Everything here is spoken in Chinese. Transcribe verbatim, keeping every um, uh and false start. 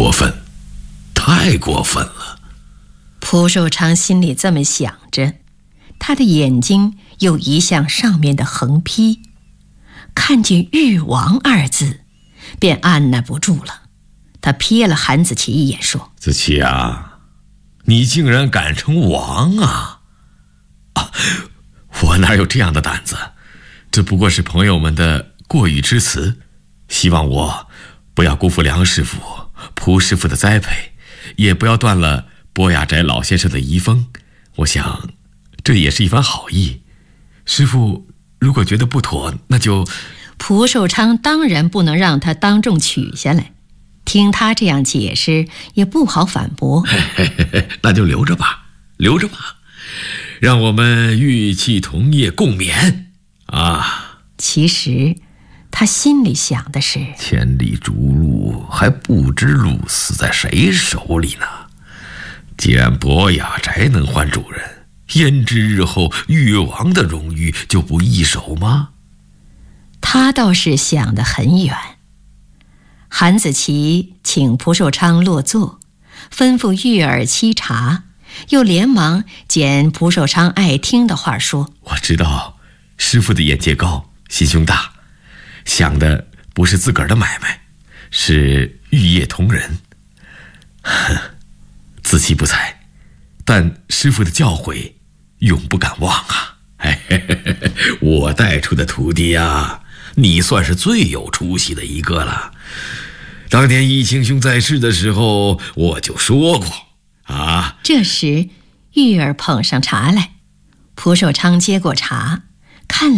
过分，太过分了。 蒲寿昌心里这么想着，他的眼睛又移向上面的横批，看见誉王二字，便按捺不住了。他瞥了韩子琪一眼，说： 子琪啊，你竟然敢称王啊！啊，我哪有这样的胆子？这不过是朋友们的过语之词，希望我不要辜负梁师傅、蒲师傅的栽培，也不要断了波雅宅老先生的遗风。我想这也是一番好意，师傅如果觉得不妥，那就…… 蒲寿昌当然不能让他当众取下来，听他这样解释也不好反驳。 嘿嘿嘿，那就留着吧，留着吧，让我们玉气同业共勉啊！ 其实他心里想的是， 千里逐鹿，还不知鹿死在谁手里呢。既然博雅宅能换主人，焉知日后誉王的荣誉就不易手吗？ 他倒是想得很远。韩子琪请蒲寿昌落座，吩咐玉儿沏茶，又连忙捡蒲寿昌爱听的话说： 我知道师傅的眼界高，心胸大，想的不是自个儿的买卖，是玉业同仁。子期不才，但师傅的教诲永不敢忘啊！我带出的徒弟啊，你算是最有出息的一个了。当年义清兄在世的时候，我就说过啊。 这时玉儿捧上茶来，蒲寿昌接过茶，看了